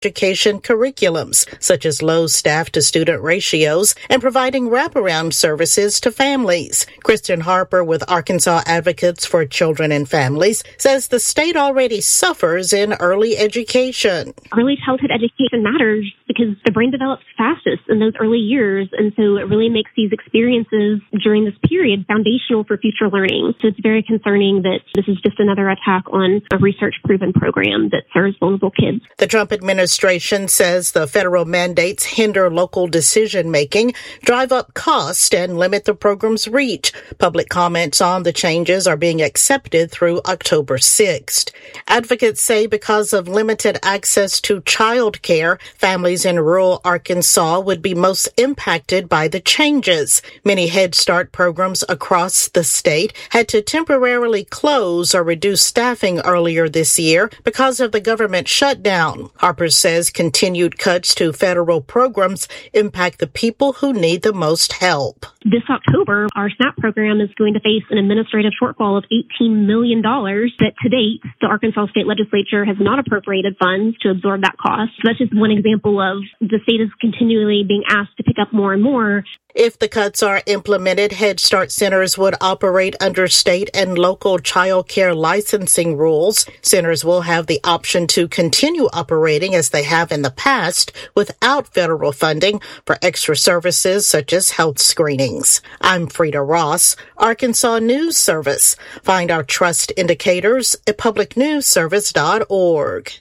education curriculums, such as low staff-to-student ratios and providing wraparound services to families. Kristen Harper with Arkansas Advocates for Children and Families says the state already suffers in early education. Early childhood education matters because the brain develops fastest in those early years, and so it really makes these experiences during this period foundational for future learning. So it's very concerning that this is just another attack on a research-proven program that serves vulnerable kids. The Trump administration says the federal mandates hinder local decision-making, drive up cost, and limit the program's reach. Public comments on the changes are being accepted through October 6th. Advocates say because of limited access to child care, families in rural Arkansas would be most impacted by the changes. Many Head Start programs across the state had to temporarily close or reduce staffing earlier this year because of the government shutdown. Harper says continued cuts to federal programs impact the people who need the most help. This October, our SNAP program is going to face an administrative shortfall of $18 million that to date, the Arkansas State Legislature has not appropriated funds to absorb that cost. So that's just one example of the state is continually being asked to pick up more and more. If the cuts are implemented, Head Start centers would operate under state and local child care licensing rules. Centers will have the option to continue operating as they have in the past without federal funding for extra services such as health screenings. I'm Frida Ross, Arkansas News Service. Find our trust indicators at publicnewsservice.org.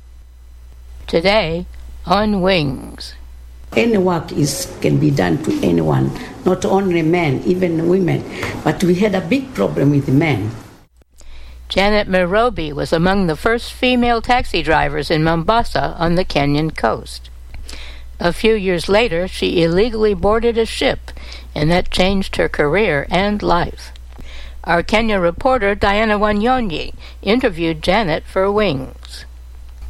Today on Wings. Any work can be done to anyone, not only men, even women. But we had a big problem with men. Janet Mirobi was among the first female taxi drivers in Mombasa on the Kenyan coast. A few years later, she illegally boarded a ship, and that changed her career and life. Our Kenya reporter Diana Wanyonyi interviewed Janet for Wings.